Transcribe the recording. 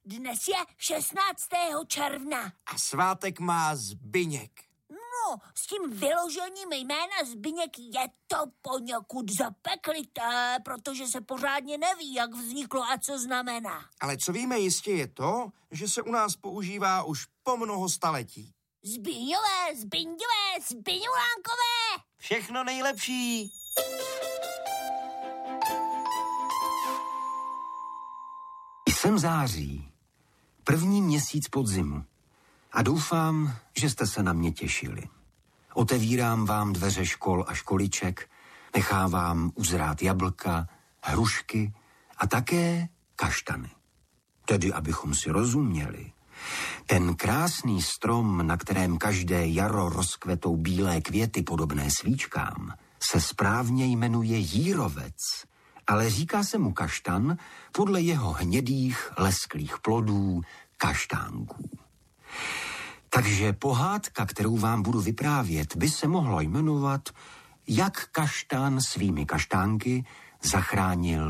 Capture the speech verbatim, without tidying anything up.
dnes je šestnáctého června. A svátek má Zbyněk. No, s tím vyložením jména Zbyněk je to poněkud zapeklité, protože se pořádně neví, jak vzniklo a co znamená. Ale co víme jistě je to, že se u nás používá už po mnoho staletí. Zbyňové, Zbyňové, Zbyňulánkové! Všechno nejlepší! Jsem září, první měsíc podzimu a doufám, že jste se na mě těšili. Otevírám vám dveře škol a školiček, nechávám uzrát jablka, hrušky a také kaštany. Tedy, abychom si rozuměli. Ten krásný strom, na kterém každé jaro rozkvetou bílé květy podobné svíčkám, se správně jmenuje jírovec, ale říká se mu kaštan podle jeho hnědých, lesklých plodů, kaštánků. Takže pohádka, kterou vám budu vyprávět, by se mohla jmenovat Jak kaštán svými kaštánky zachránil